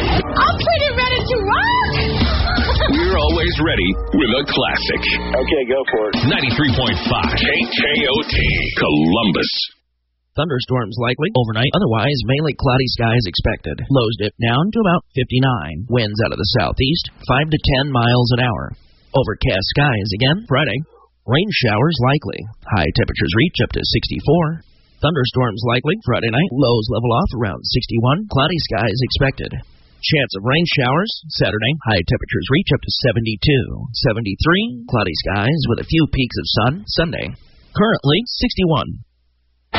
I'm pretty ready to rock. We're always ready with a classic. Okay, go for it. 93.5 KKOT, Columbus. Thunderstorms likely overnight, otherwise mainly cloudy skies expected. Lows dip down to about 59. Winds out of the southeast, 5 to 10 miles an hour. Overcast skies again Friday. Rain showers likely. High temperatures reach up to 64. Thunderstorms likely Friday night. Lows level off around 61. Cloudy skies expected. Chance of rain showers Saturday. High temperatures reach up to 72. 73. Cloudy skies with a few peaks of sun Sunday. Currently 61.